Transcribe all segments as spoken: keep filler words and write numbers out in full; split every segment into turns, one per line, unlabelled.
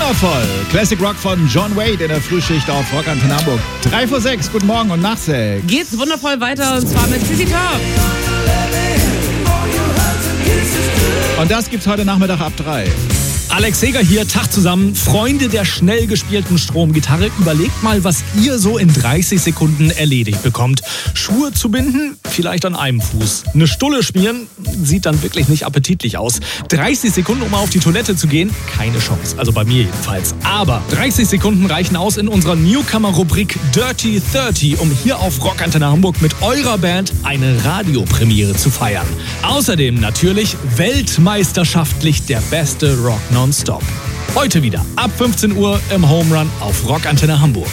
Wundervoll. Classic Rock von John Wade in der Frühschicht auf Rock Antenne Hamburg. drei vor sechs, guten Morgen und nach sechs.
Geht's wundervoll weiter und zwar mit Sissy Top.
Und das gibt's heute Nachmittag ab drei.
Alex Seger hier, Tag zusammen. Freunde der schnell gespielten Stromgitarre, überlegt mal, was ihr so in dreißig Sekunden erledigt bekommt. Schuhe zu binden? Vielleicht an einem Fuß. Eine Stulle schmieren? Sieht dann wirklich nicht appetitlich aus. dreißig Sekunden, um auf die Toilette zu gehen? Keine Chance, also bei mir jedenfalls. Aber dreißig Sekunden reichen aus in unserer Newcomer-Rubrik Dirty dreißig, um hier auf Rock Antenne Hamburg mit eurer Band eine Radiopremiere zu feiern. Außerdem natürlich weltmeisterschaftlich der beste Rock nonstop. Heute wieder ab fünfzehn Uhr im Home Run auf Rock Antenne Hamburg.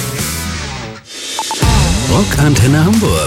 Rock Antenne Hamburg.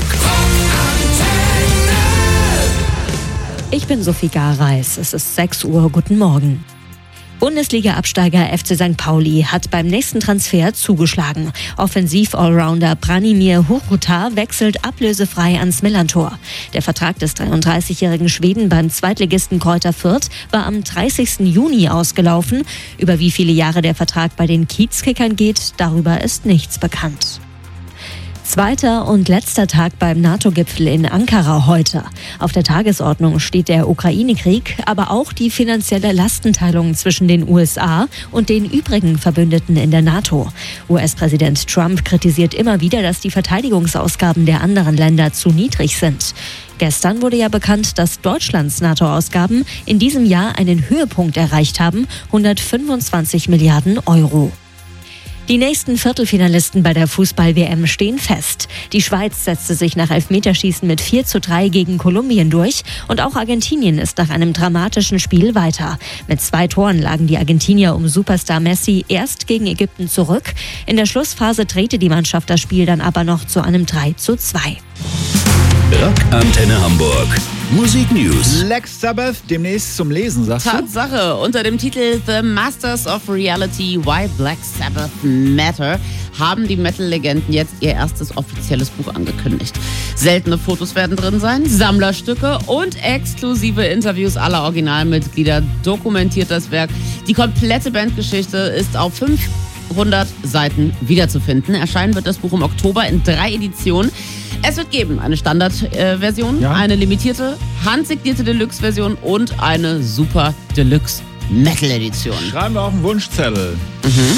Ich bin Sophie Gareis. Es ist sechs Uhr. Guten Morgen. Bundesliga-Absteiger F C Sankt Pauli hat beim nächsten Transfer zugeschlagen. Offensiv-Allrounder Branimir Huruta wechselt ablösefrei ans Millerntor. Der Vertrag des dreiunddreißigjährigen Schweden beim Zweitligisten Greuther Fürth war am dreißigsten Juni ausgelaufen. Über wie viele Jahre der Vertrag bei den Kiezkickern geht, darüber ist nichts bekannt. Zweiter und letzter Tag beim NATO-Gipfel in Ankara heute. Auf der Tagesordnung steht der Ukraine-Krieg, aber auch die finanzielle Lastenteilung zwischen den U S A und den übrigen Verbündeten in der NATO. U S-Präsident Trump kritisiert immer wieder, dass die Verteidigungsausgaben der anderen Länder zu niedrig sind. Gestern wurde ja bekannt, dass Deutschlands NATO-Ausgaben in diesem Jahr einen Höhepunkt erreicht haben, hundertfünfundzwanzig Milliarden Euro. Die nächsten Viertelfinalisten bei der Fußball-W M stehen fest. Die Schweiz setzte sich nach Elfmeterschießen mit vier zu drei gegen Kolumbien durch und auch Argentinien ist nach einem dramatischen Spiel weiter. Mit zwei Toren lagen die Argentinier um Superstar Messi erst gegen Ägypten zurück. In der Schlussphase drehte die Mannschaft das Spiel dann aber noch zu einem drei zu zwei.
Rock Antenne Hamburg. Musik News.
Black Sabbath demnächst zum Lesen, sagst du?
Tatsache, unter dem Titel The Masters of Reality, Why Black Sabbath Matter haben die Metal-Legenden jetzt ihr erstes offizielles Buch angekündigt. Seltene Fotos werden drin sein, Sammlerstücke und exklusive Interviews aller Originalmitglieder dokumentiert das Werk. Die komplette Bandgeschichte ist auf fünfhundert Seiten wiederzufinden. Erscheinen wird das Buch im Oktober in drei Editionen. Es wird geben eine Standardversion, äh, ja. eine limitierte, handsignierte Deluxe-Version und eine Super Deluxe Metal-Edition.
Schreiben wir auf den Wunschzettel.
Mhm.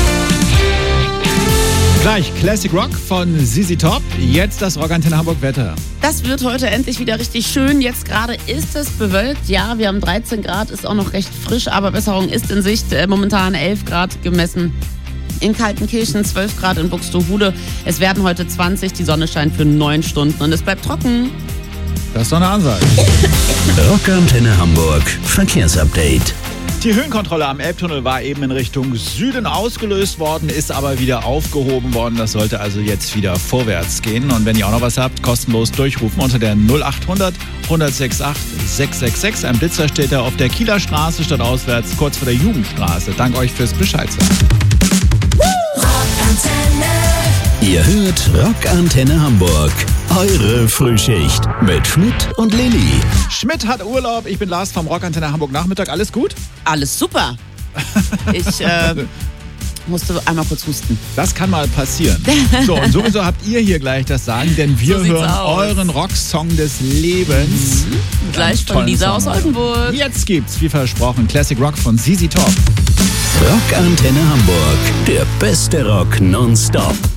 Gleich Classic Rock von Sissy Top. Jetzt das Rock Antenne Hamburg Wetter.
Das wird heute endlich wieder richtig schön. Jetzt gerade ist es bewölkt. Ja, wir haben dreizehn Grad, ist auch noch recht frisch, aber Besserung ist in Sicht. Äh, momentan elf Grad gemessen. In Kaltenkirchen, zwölf Grad in Buxtehude. Es werden heute zwanzig, die Sonne scheint für neun Stunden und es bleibt trocken.
Das ist doch eine Ansage.
Rock Antenne Hamburg, Verkehrsupdate.
Die Höhenkontrolle am Elbtunnel war eben in Richtung Süden ausgelöst worden, ist aber wieder aufgehoben worden. Das sollte also jetzt wieder vorwärts gehen. Und wenn ihr auch noch was habt, kostenlos durchrufen unter der null achthundert, hundertsechsundachtzig, sechshundertsechsundsechzig. Ein Blitzer steht da auf der Kieler Straße statt auswärts, kurz vor der Jugendstraße. Danke euch fürs Bescheid sagen.
Ihr hört Rock Antenne Hamburg. Eure Frühschicht mit Schmidt und Lilly.
Schmidt hat Urlaub, ich bin Lars vom Rock Antenne Hamburg Nachmittag. Alles gut?
Alles super. Ich äh, musste einmal kurz husten.
Das kann mal passieren. So, und sowieso habt ihr hier gleich das Sagen, denn wir
so
hören
aus.
euren Rocksong des Lebens.
Mhm. Gleich von Lisa aus Oldenburg.
Jetzt gibt's, wie versprochen, Classic Rock von Sissy Top.
Rock Antenne Hamburg, der beste Rock nonstop.